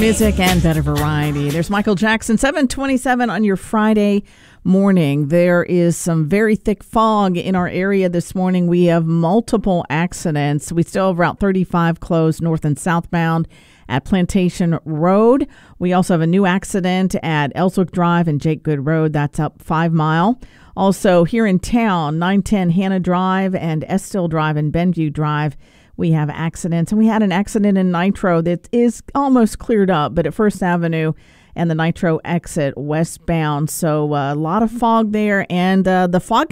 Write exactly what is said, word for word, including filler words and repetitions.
Music and better variety. There's Michael Jackson, seven twenty-seven on your Friday morning. There is some very thick fog in our area this morning. We have multiple accidents. We still have Route thirty-five closed north and southbound at Plantation Road. We also have a new accident at Ellswick Drive and Jake Good Road. That's up five mile. Also here in town, nine ten Hannah Drive and Estill Drive and Benview Drive. We have accidents, and we had an accident in Nitro that is almost cleared up, but at First Avenue and the Nitro exit westbound. So uh, a lot of fog there, and uh, the fog